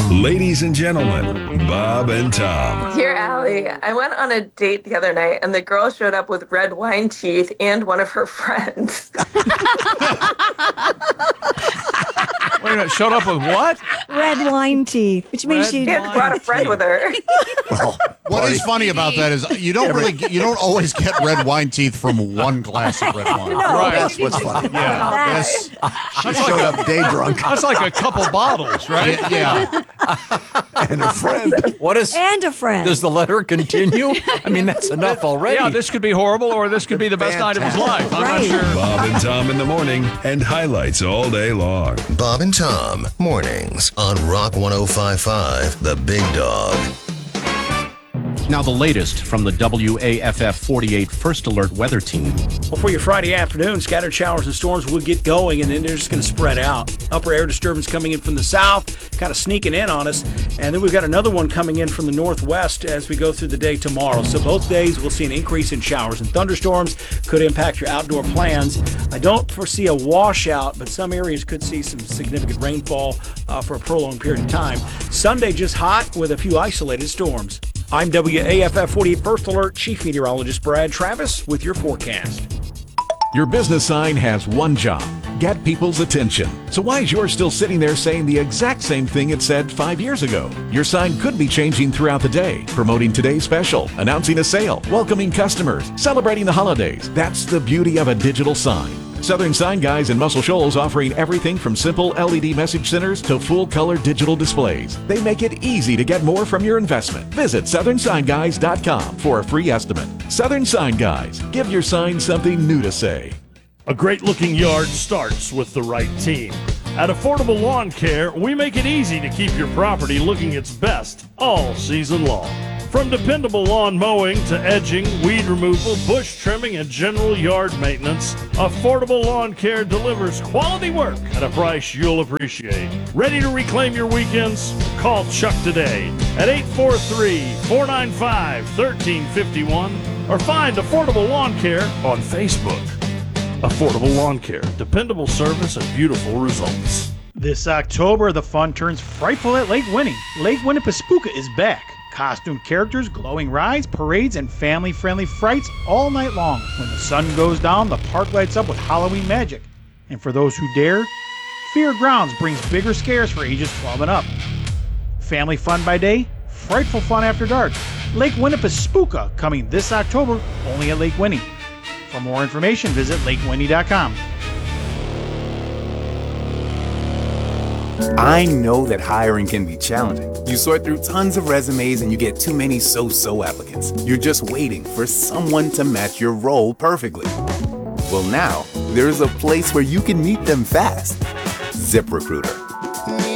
Ladies and gentlemen, Bob and Tom. Dear Allie, I went on a date the other night and the girl showed up with red wine teeth and one of her friends. Wait a minute, showed up with what? Red wine teeth, which means she had brought a friend with her. Well, what is funny about that is you don't always get red wine teeth from one glass of red wine. No. Right. That's what's funny. Yeah. Yes. She showed up day drunk That's like a couple bottles, right? Yeah. and a friend. and a friend. Does the letter continue? I mean, that's enough already. Yeah, this could be horrible or this could be the best night of his life. I'm Right. not sure. Bob and Tom in the morning and highlights all day long. Bob and Tom, mornings on Rock 105.5, The Big Dog. Now the latest from the WAFF 48 First Alert Weather Team. Well, for your Friday afternoon, scattered showers and storms will get going, and then they're just going to spread out. Upper air disturbance coming in from the south, kind of sneaking in on us. And then we've got another one coming in from the northwest as we go through the day tomorrow. So both days we'll see an increase in showers and thunderstorms. Could impact your outdoor plans. I don't foresee a washout, but some areas could see some significant rainfall for a prolonged period of time. Sunday just hot with a few isolated storms. I'm WAFF 48 First Alert Chief Meteorologist Brad Travis with your forecast. Your business sign has one job: get people's attention. So why is yours still sitting there saying the exact same thing it said 5 years ago? Your sign could be changing throughout the day, promoting today's special, announcing a sale, welcoming customers, celebrating the holidays. That's the beauty of a digital sign. Southern Sign Guys in Muscle Shoals offering everything from simple LED message centers to full-color digital displays. They make it easy to get more from your investment. Visit southernsignguys.com for a free estimate. Southern Sign Guys. Give your sign something new to say. A great-looking yard starts with the right team. At Affordable Lawn Care, we make it easy to keep your property looking its best all season long. From dependable lawn mowing to edging, weed removal, bush trimming, and general yard maintenance, Affordable Lawn Care delivers quality work at a price you'll appreciate. Ready to reclaim your weekends? Call Chuck today at 843-495-1351 or find Affordable Lawn Care on Facebook. Affordable Lawn Care, dependable service and beautiful results. This October, the fun turns frightful at Lake Winnie. Lake Winnipesaukee is back. Costumed characters, glowing rides, parades, and family-friendly frights all night long. When the sun goes down, the park lights up with Halloween magic. And for those who dare, Fear Grounds brings bigger scares for ages 12 and up. Family fun by day, frightful fun after dark. Lake Winnipesaukee coming this October only at Lake Winnie. For more information, visit lakewinnie.com. I know that hiring can be challenging. You sort through tons of resumes and you get too many so-so applicants. You're just waiting for someone to match your role perfectly. Well, now, there's a place where you can meet them fast. ZipRecruiter.